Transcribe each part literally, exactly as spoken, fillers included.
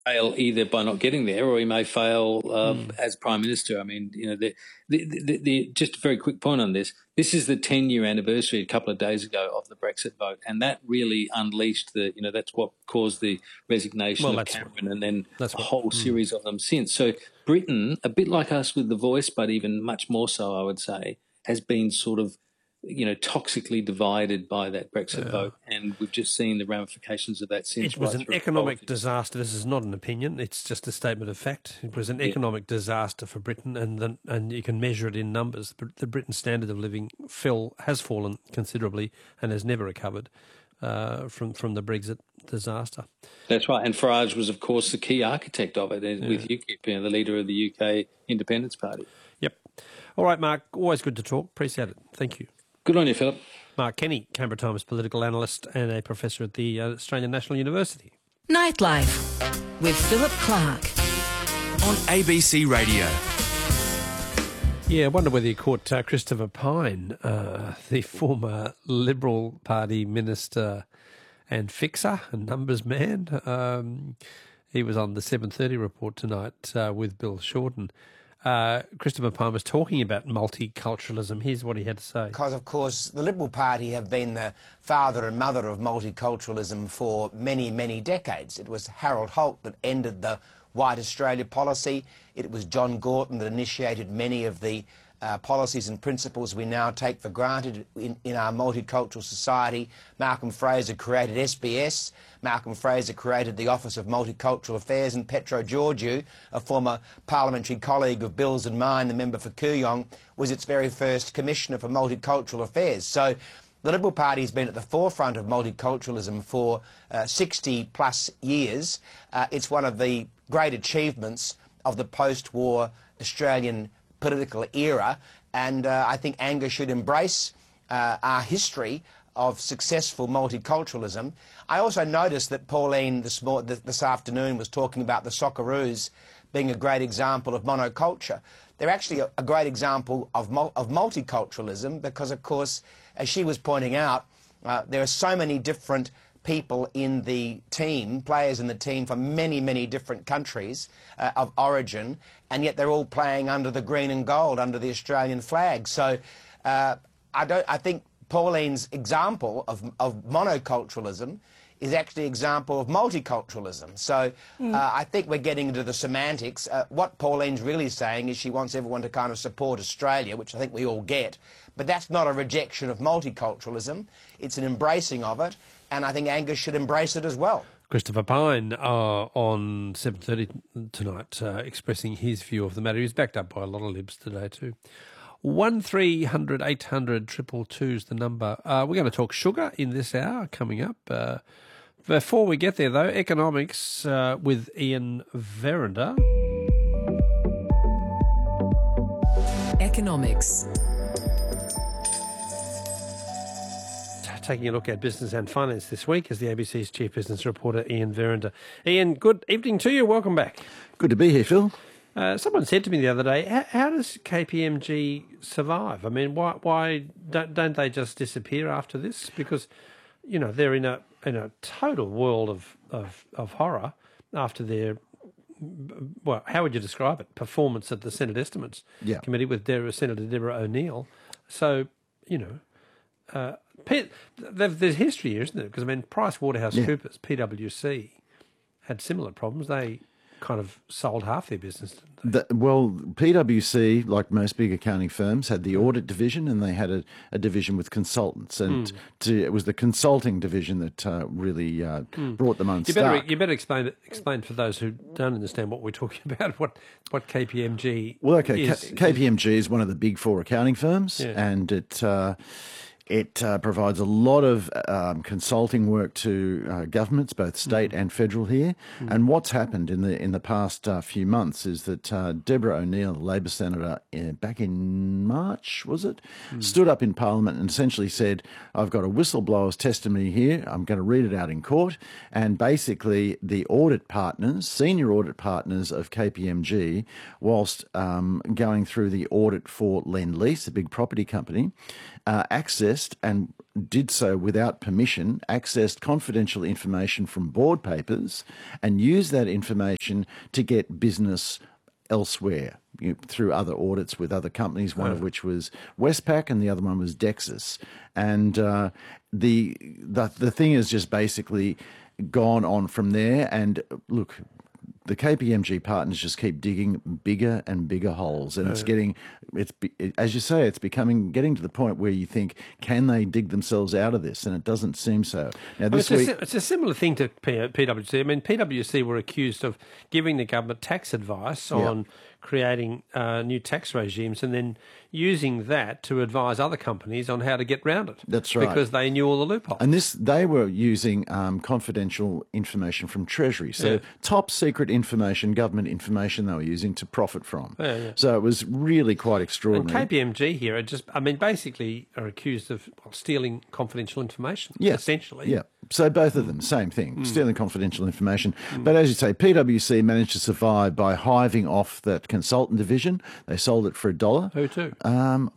fail either by not getting there, or he may fail uh, mm. as Prime Minister. I mean, you know, the, the, the, the, just a very quick point on this. This is the ten-year anniversary a couple of days ago of the Brexit vote, and that really unleashed the, you know, that's what caused the resignation well, of Cameron what, and then a whole mm. series of them since. So Britain, a bit like us with the voice, but even much more so, I would say, has been sort of, you know, toxically divided by that Brexit yeah. vote, and we've just seen the ramifications of that since. It was right an economic politics. disaster. This is not an opinion; it's just a statement of fact. It was an yeah. economic disaster for Britain, and the, and you can measure it in numbers. The Britain's standard of living fell, has fallen considerably, and has never recovered uh, from from the Brexit disaster. That's right, and Farage was, of course, the key architect of it, yeah. with UKIP, you know, the leader of the U K Independence Party. Yep. All right, Mark. Always good to talk. Appreciate it. Thank you. Good on you, Philip. Mark Kenny, Canberra Times political analyst and a professor at the uh, Australian National University. Nightlife with Philip Clark on A B C Radio. Yeah, I wonder whether you caught uh, Christopher Pyne, uh, the former Liberal Party minister and fixer and numbers man. Um, he was on the seven thirty report tonight uh, with Bill Shorten. Uh, Christopher Pyne was talking about multiculturalism. Here's what he had to say. Because, of course, the Liberal Party have been the father and mother of multiculturalism for many, many decades. It was Harold Holt that ended the White Australia policy. It was John Gorton that initiated many of the uh, policies and principles we now take for granted in, in our multicultural society. Malcolm Fraser created S B S. Malcolm Fraser created the Office of Multicultural Affairs, and Petro Georgiou, a former parliamentary colleague of Bill's and mine, the member for Kooyong, was its very first Commissioner for Multicultural Affairs. So the Liberal Party has been at the forefront of multiculturalism for uh, sixty plus years. Uh, it's one of the great achievements of the post-war Australian political era, and uh, I think Angus should embrace uh, our history of successful multiculturalism. I also noticed that Pauline this, this afternoon was talking about the Socceroos being a great example of monoculture. They're actually a, a great example of, of multiculturalism because, of course, as she was pointing out, uh, there are so many different people in the team, players in the team from many, many different countries uh, of origin, and yet they're all playing under the green and gold, under the Australian flag. So uh, I, don't, I think Pauline's example of, of monoculturalism is actually an example of multiculturalism. So mm. uh, I think we're getting into the semantics. Uh, what Pauline's really saying is she wants everyone to kind of support Australia, which I think we all get, but that's not a rejection of multiculturalism. It's an embracing of it, and I think Angus should embrace it as well. Christopher Pyne uh, on seven thirty tonight uh, expressing his view of the matter. He's backed up by a lot of libs today too. one three hundred eight hundred two two two is the number. Uh, we're going to talk sugar in this hour coming up. Uh, before we get there, though, economics uh, with Ian Verender. Economics. Taking a look at business and finance this week is the A B C's chief business reporter, Ian Verender. Ian, good evening to you. Welcome back. Good to be here, Phil. Uh, someone said to me the other day, how, how does K P M G survive? I mean, why why don't, don't they just disappear after this? Because, you know, they're in a in a total world of, of, of horror after their, well, how would you describe it, performance at the Senate Estimates yeah. Committee with Deborah, Senator Deborah O'Neill. So, you know, uh, P, there's history here, isn't there? Because, I mean, PricewaterhouseCoopers, yeah. P W C, had similar problems. They kind of sold half their business, didn't they? The, well, P W C, like most big accounting firms, had the audit division, and they had a, a division with consultants, and mm. to, it was the consulting division that uh, really uh, mm. brought them unstuck. You better, you better explain it, explain for those who don't understand what we're talking about, what, what K P M G well, okay, is. K- KPMG is one of the big four accounting firms, yeah. and it... Uh, It uh, provides a lot of um, consulting work to uh, governments, both state mm. and federal here. Mm. And what's happened in the in the past uh, few months is that uh, Deborah O'Neill, the Labor senator, uh, back in March, was it, mm. stood up in Parliament and essentially said, "I've got a whistleblower's testimony here. I'm going to read it out in court." And basically, the audit partners, senior audit partners of K P M G, whilst um, going through the audit for Lendlease, a big property company, uh, accessed accessed and did so without permission, accessed confidential information from board papers and used that information to get business elsewhere, you know, through other audits with other companies, one oh. of which was Westpac and the other one was Dexus. And uh, the, the the thing has just basically gone on from there. And look, the K P M G partners just keep digging bigger and bigger holes, and it's getting, it's it, as you say, it's becoming getting to the point where you think, can they dig themselves out of this? And it doesn't seem so. Now, this well, it's, week, a, it's a similar thing to P- PwC. I mean, PwC were accused of giving the government tax advice on Yep. creating uh, new tax regimes and then using that to advise other companies on how to get round it. That's right. Because they knew all the loopholes. And this, they were using um, confidential information from Treasury. So Yeah. top secret information, government information they were using to profit from. Yeah, yeah. So it was really quite And extraordinary. K P M G here are just, I mean, basically are accused of well, stealing confidential information, Yeah. essentially. Yeah. So both of them, same thing, stealing confidential information. But as you say, PwC managed to survive by hiving off that consultant division. They sold it for a dollar. Who to? Um,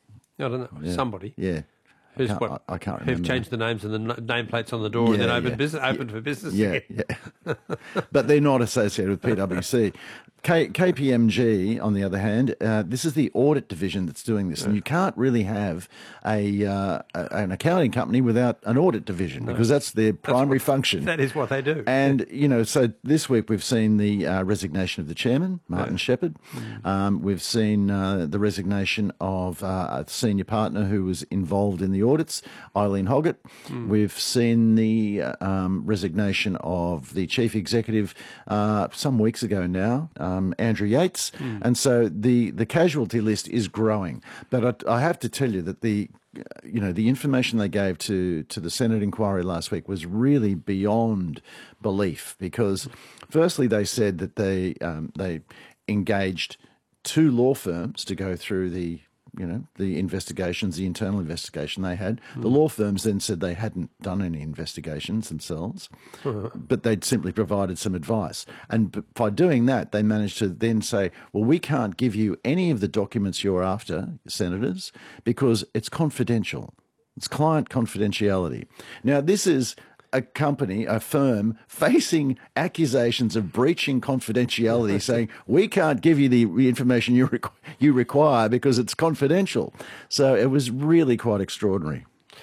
I don't know. Somebody. yeah. Who's can't- what? I- I can't Who've remember. changed the names and the n- nameplates on the door and Yeah, then opened, yeah. business, opened for business Yeah, again. yeah. But they're not associated with PwC. K- KPMG, on the other hand, uh, this is the audit division that's doing this, and you can't really have a, uh, a an accounting company without an audit division because that's their primary function. That is what they do. And, you know, so this week we've seen the uh, resignation of the chairman, Martin Shepherd. Um, we've seen uh, the resignation of uh, a senior partner who was involved in the audits, Eileen Hoggett. We've seen the uh, um, resignation of the chief executive uh, some weeks ago now, um, Andrew Yates. And so the, the casualty list is growing. But I, I have to tell you that the you know, the information they gave to, to the Senate inquiry last week was really beyond belief because, firstly, they said that they um, they engaged two law firms to go through the you know the investigations, the internal investigation they had. Mm. The law firms then said they hadn't done any investigations themselves, uh-huh. but they'd simply provided some advice. And by doing that, they managed to then say, well, we can't give you any of the documents you're after, senators, because it's confidential. It's client confidentiality. Now, this is a company, a firm, facing accusations of breaching confidentiality, saying, we can't give you the information you, requ- you require because it's confidential. So it was really quite extraordinary.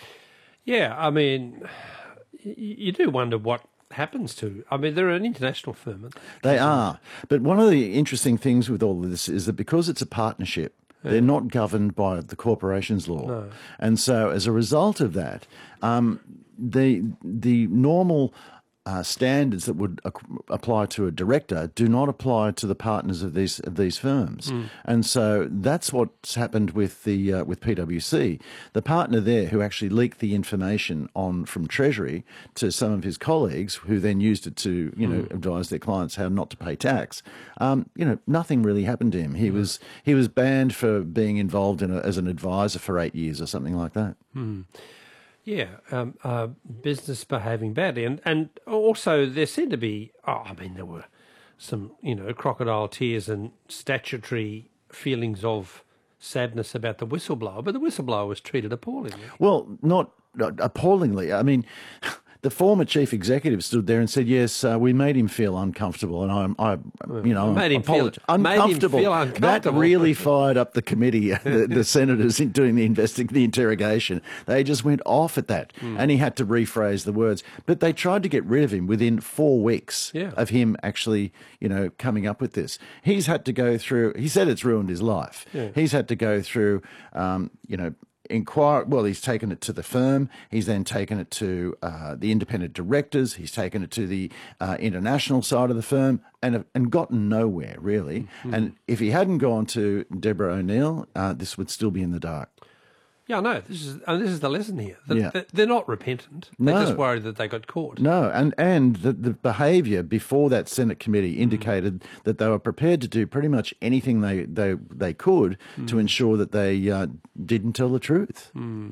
Yeah, I mean, y- you do wonder what happens to, I mean, they're an international firm. Aren't they? They are. But one of the interesting things with all of this is that because it's a partnership, they're not governed by the corporations law. No. And so as a result of that, um, the the normal uh, standards that would ac- apply to a director do not apply to the partners of these of these firms. Mm. And so that's what's happened with the uh, with PwC. The partner there who actually leaked the information on from Treasury to some of his colleagues, who then used it to you know mm. advise their clients how not to pay tax. Um, you know, nothing really happened to him. He mm. was he was banned for being involved in a, as an advisor for eight years or something like that. Mm. Yeah, um, uh, business behaving badly. And, and also there seemed to be, oh, I mean, there were some, you know, crocodile tears and statutory feelings of sadness about the whistleblower, but the whistleblower was treated appallingly. Well, not, not appallingly. I mean, the former chief executive stood there and said, yes, uh, we made him feel uncomfortable. And I'm, I, you know, made him feel, uncomfortable. Made him feel uncomfortable. That really fired up the committee, the, the senators in doing the investi- the interrogation. They just went off at that. Mm. And he had to rephrase the words. But they tried to get rid of him within four weeks yeah. of him actually, you know, coming up with this. He's had to go through, he said it's ruined his life. Yeah. He's had to go through, um, you know, inquire. Well, he's taken it to the firm. He's then taken it to uh, the independent directors. He's taken it to the uh, international side of the firm, and and gotten nowhere really. Mm-hmm. And if he hadn't gone to Deborah O'Neill, uh, this would still be in the dark. Yeah, no, this is and this is the lesson here. They're, yeah. they're not repentant. They're no. just worried that they got caught. No, and, and the, the behaviour before that Senate committee indicated mm. that they were prepared to do pretty much anything they, they, they could mm. to ensure that they uh, didn't tell the truth. Mm.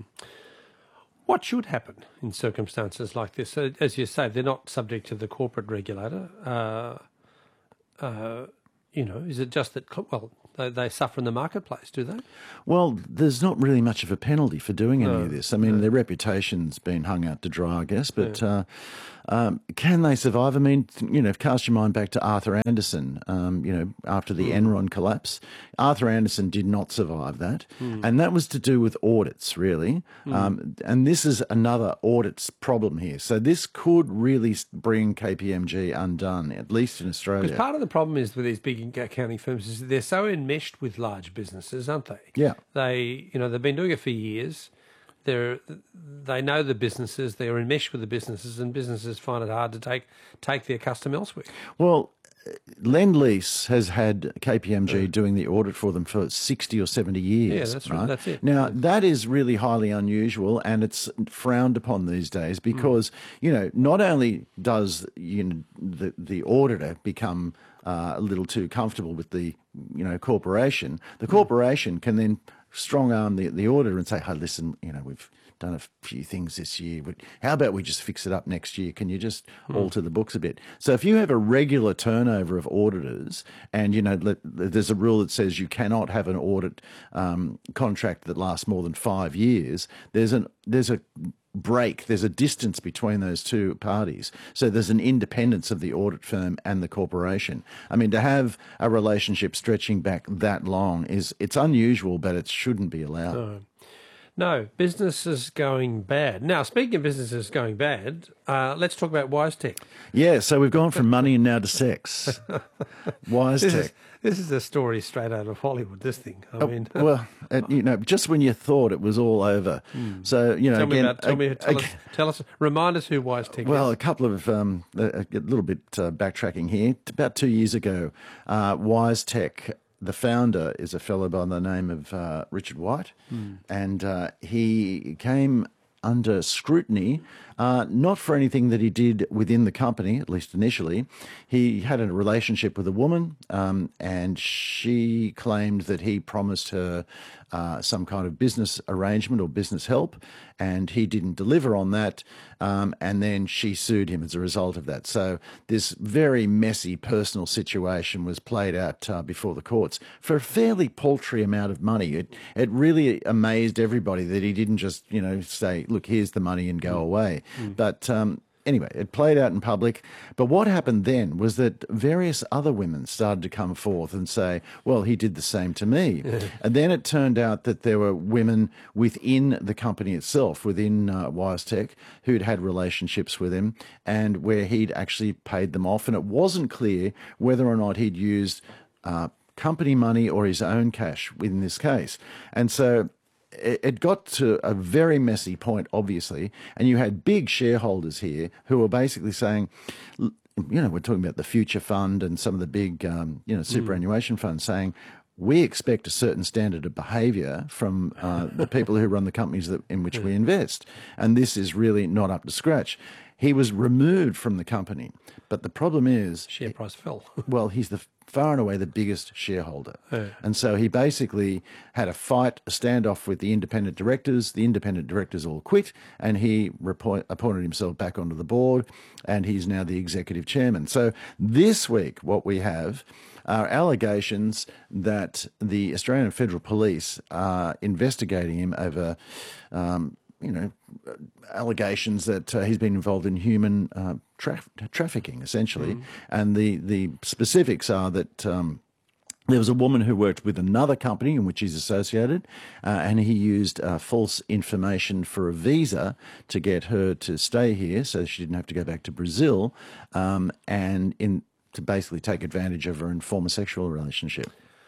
What should happen in circumstances like this? As you say, they're not subject to the corporate regulator. Uh, uh, you know, is it just that, well, they, they suffer in the marketplace, do they? Well, there's not really much of a penalty for doing any No, of this. I mean, no. their reputation's been hung out to dry, I guess, but uh, um, can they survive? I mean, you know, cast your mind back to Arthur Anderson, um, you know, after the Mm. Enron collapse. Arthur Anderson did not survive that, Mm. and that was to do with audits, really. Mm. Um, and this is another audits problem here. So this could really bring K P M G undone, at least in Australia. Because part of the problem is with these big accounting firms is they're so enmeshed with large businesses, aren't they? Yeah. They, you know, they've been doing it for years. They're, they know the businesses. They're enmeshed with the businesses, and businesses find it hard to take take their custom elsewhere. Well, Lend-Lease has had K P M G doing the audit for them for sixty or seventy years. Yeah, that's right. That's it. Now, that is really highly unusual, and it's frowned upon these days because, you know, not only does you know, the, the auditor become uh, a little too comfortable with the, you know, corporation, the corporation can then strong-arm the, the auditor and say, hey, listen, you know, we've done a few things this year. But how about we just fix it up next year? Can you just Hmm. alter the books a bit? So if you have a regular turnover of auditors and, you know, let, there's a rule that says you cannot have an audit um, contract that lasts more than five years, there's an there's a break, there's a distance between those two parties. So there's an independence of the audit firm and the corporation. I mean, to have a relationship stretching back that long is, it's unusual, but it shouldn't be allowed. No. No, business is going bad. Now, speaking of businesses going bad, uh, let's talk about WiseTech. Yeah, so we've gone from money now to sex. This WiseTech. is, this is a story straight out of Hollywood, this thing. I mean, Oh, well, uh, you know, just when you thought it was all over. So, you know, tell me again, about, tell me, ag- tell us, ag- tell us, remind us who WiseTech Well, is. a couple of, um, a, a little bit uh, backtracking here. About two years ago, uh, WiseTech, the founder is a fellow by the name of uh, Richard White, and uh, he came under scrutiny, uh, not for anything that he did within the company, at least initially. He had a relationship with a woman, um, and she claimed that he promised her uh, some kind of business arrangement or business help, and he didn't deliver on that, um, and then she sued him as a result of that. So this very messy personal situation was played out uh, before the courts for a fairly paltry amount of money. It it really amazed everybody that he didn't just, you know, say, look, here's the money and go away. But um, anyway, it played out in public. But what happened then was that various other women started to come forth and say, well, he did the same to me. And then it turned out that there were women within the company itself, within uh, WiseTech, who'd had relationships with him and where he'd actually paid them off. And it wasn't clear whether or not he'd used uh, company money or his own cash in this case. And so it got to a very messy point, obviously, and you had big shareholders here who were basically saying, you know, we're talking about the Future Fund and some of the big, um, you know, superannuation funds saying, we expect a certain standard of behaviour from uh, the people who run the companies that, in which we invest, and this is really not up to scratch. He was removed from the company, but the problem is... Share price fell. Well, he's the far and away the biggest shareholder. Yeah. And so he basically had a fight, a standoff with the independent directors. The independent directors all quit, and he report, appointed himself back onto the board, and he's now the executive chairman. So this week, what we have are allegations that the Australian Federal Police are investigating him over... Um, you know, allegations that uh, he's been involved in human uh, tra- trafficking, essentially. Mm. And the, the specifics are that um, there was a woman who worked with another company in which he's associated, uh, and he used uh, false information for a visa to get her to stay here so she didn't have to go back to Brazil, um, and in to basically take advantage of her and form a sexual relationship.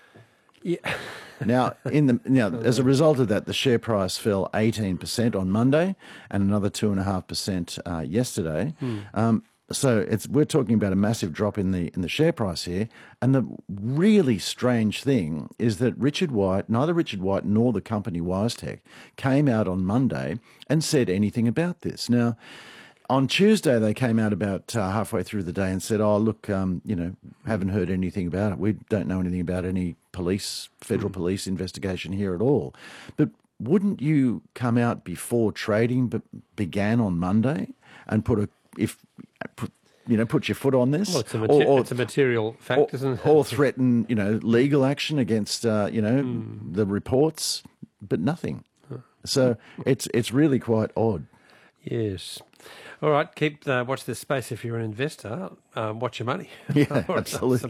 Yeah. Now, in the now, as a result of that, the share price fell eighteen percent on Monday and another two and a half percent yesterday. Hmm. Um, so it's we're talking about a massive drop in the in the share price here. And the really strange thing is that Richard White, neither Richard White nor the company WiseTech, came out on Monday and said anything about this. Now, on Tuesday, they came out about uh, halfway through the day and said, oh, look, um, you know, haven't heard anything about it. We don't know anything about any police, federal police investigation here at all. But wouldn't you come out before trading be- began on Monday and put a, if, put, you know, put your foot on this, Well, it's a, mater- or, or, it's a material fact, or, isn't it? or threaten, you know, legal action against, uh, you know, mm. the reports, but nothing. So it's it's really quite odd. Yes. All right, keep uh, watch this space if you're an investor. Um, watch your money. Yeah, absolutely.